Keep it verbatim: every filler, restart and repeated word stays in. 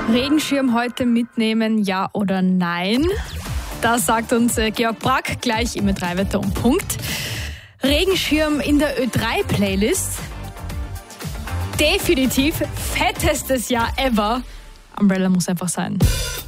Regenschirm heute mitnehmen, ja oder nein? Das sagt uns äh, Georg Brack gleich im Ö drei Wetter um Punkt. Regenschirm in der Ö drei Playlist. Definitiv fettestes Jahr ever. Umbrella muss einfach sein.